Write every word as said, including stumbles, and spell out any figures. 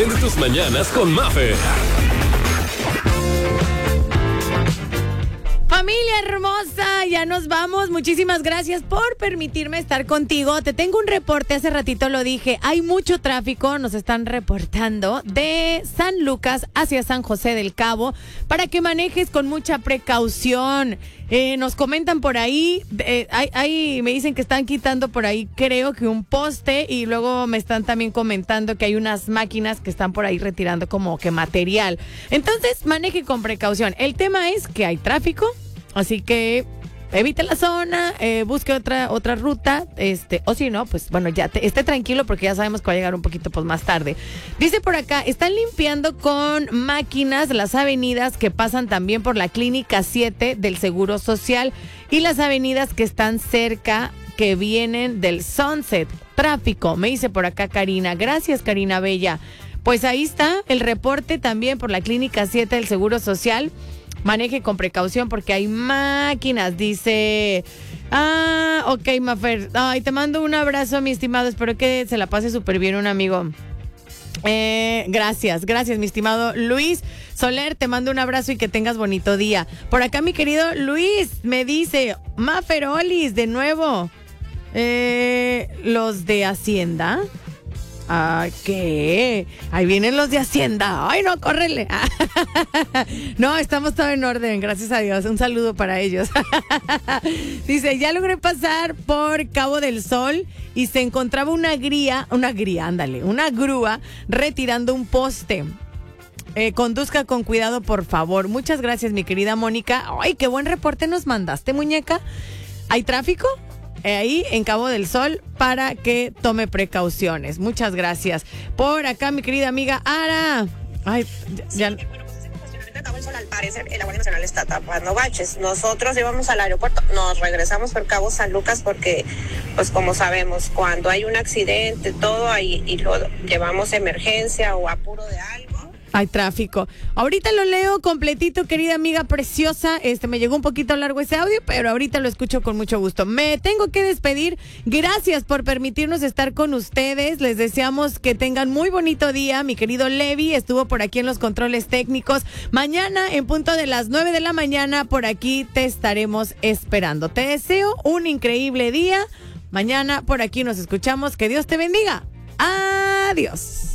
Prende tus mañanas con Maffer. Familia hermosa, ya nos vamos. Muchísimas gracias por permitirme estar contigo. Te tengo un reporte, hace ratito lo dije. Hay mucho tráfico, nos están reportando, de San Lucas hacia San José del Cabo, para que manejes con mucha precaución. Eh, nos comentan por ahí, eh, hay, hay, me dicen que están quitando por ahí, creo que un poste, y luego me están también comentando que hay unas máquinas que están por ahí retirando como que material. Entonces, maneje con precaución. El tema es que hay tráfico, así que evite la zona, eh, busque otra otra ruta, este, o si no, pues bueno, ya te, esté tranquilo porque ya sabemos que va a llegar un poquito pues más tarde. Dice por acá, están limpiando con máquinas las avenidas que pasan también por la Clínica siete del Seguro Social y las avenidas que están cerca, que vienen del Sunset. Tráfico, me dice por acá Karina. Gracias, Karina Bella. Pues ahí está el reporte también por la Clínica siete del Seguro Social. Maneje con precaución porque hay máquinas, dice. Ah, ok, Mafer. Ay, te mando un abrazo, mi estimado. Espero que se la pase súper bien un amigo. Eh, gracias, gracias, mi estimado Luis Soler. Te mando un abrazo y que tengas bonito día. Por acá, mi querido Luis me dice, Mafer Olis, de nuevo. Eh, los de Hacienda. Ah, ¿qué? Ahí vienen los de Hacienda. Ay, no, córrele. No, estamos todo en orden, gracias a Dios. Un saludo para ellos. Dice, ya logré pasar por Cabo del Sol y se encontraba una gría, una gría, ándale, una grúa retirando un poste. Eh, conduzca con cuidado, por favor. Muchas gracias, mi querida Mónica. Ay, qué buen reporte nos mandaste, muñeca. ¿Hay tráfico? Ahí en Cabo del Sol para que tome precauciones. Muchas gracias. Por acá, mi querida amiga Ara. Ay, ya. Sí, bueno, pues ese cuestionamiento de Cabo del Sol, al parecer, la Guardia Nacional está tapando baches. Nosotros íbamos al aeropuerto, nos regresamos por Cabo San Lucas porque, pues como sabemos, cuando hay un accidente, todo ahí, y lo llevamos a emergencia o apuro de algo. Hay tráfico. Ahorita lo leo completito, querida amiga preciosa. Este, me llegó un poquito largo ese audio, pero ahorita lo escucho con mucho gusto. Me tengo que despedir. Gracias por permitirnos estar con ustedes. Les deseamos que tengan muy bonito día. Mi querido Levi estuvo por aquí en los controles técnicos. Mañana, en punto de las nueve de la mañana, por aquí te estaremos esperando. Te deseo un increíble día. Mañana por aquí nos escuchamos. Que Dios te bendiga. Adiós.